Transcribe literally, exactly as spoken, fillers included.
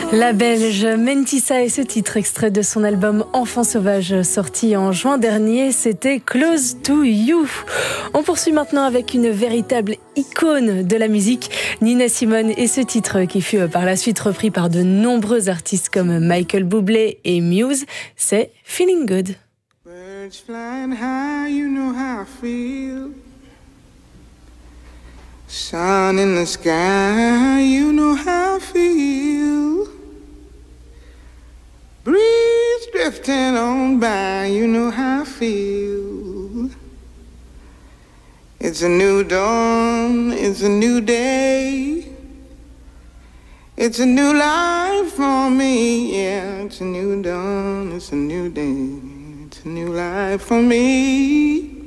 La Belge Mentissa et ce titre extrait de son album Enfant sauvage sorti en juin dernier, c'était Close to You. On poursuit maintenant avec une véritable icône de la musique, Nina Simone, et ce titre qui fut par la suite repris par de nombreux artistes comme Michael Bublé et Muse, c'est Feeling Good. Birds flying high, you know how I feel. Sun in the sky, you know how I feel. Breeze drifting on by, you know how I feel. It's a new dawn, it's a new day. It's a new life for me, yeah. It's a new dawn, it's a new day. It's a new life for me.